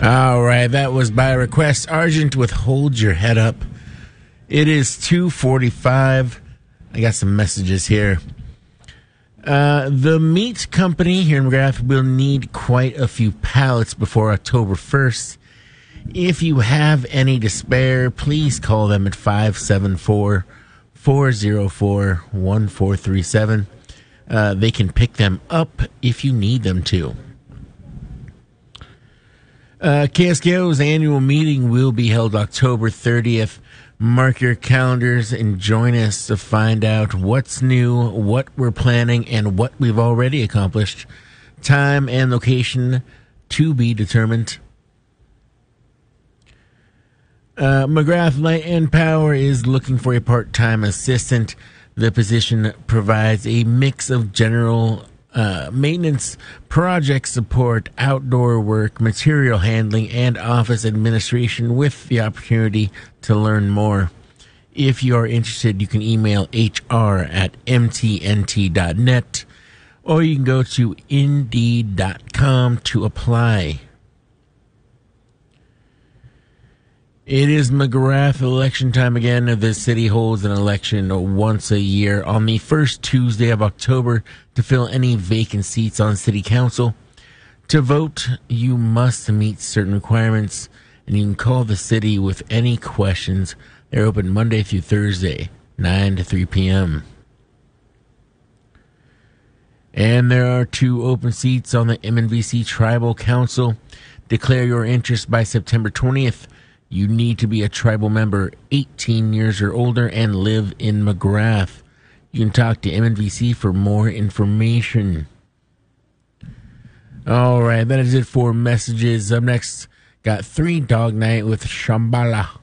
All right, that was by request. Argent with Hold Your Head Up. It is 2:45. I got some messages here. The meat company here in McGrath will need quite a few pallets before October 1st. If you have any to spare, please call them at 574-404-1437. They can pick them up if you need them to. KSKO's annual meeting will be held October 30th. Mark your calendars and join us to find out what's new, what we're planning, and what we've already accomplished. Time and location to be determined. McGrath Light and Power is looking for a part-time assistant. The position provides a mix of general maintenance, project support, outdoor work, material handling, and office administration with the opportunity to learn more. If you are interested, you can email hr@mtnt.net or you can go to indeed.com to apply. It is McGrath election time again. The city holds an election once a year on the first Tuesday of October to fill any vacant seats on city council. To vote, you must meet certain requirements, and you can call the city with any questions. They're open Monday through Thursday, 9 to 3 p.m. And there are 2 open seats on the MNBC Tribal Council. Declare your interest by September 20th. You need to be a tribal member, 18 years or older, and live in McGrath. You can talk to MNBC for more information. All right, that is it for messages. Up next, got 3 Dog Night with Shambhala.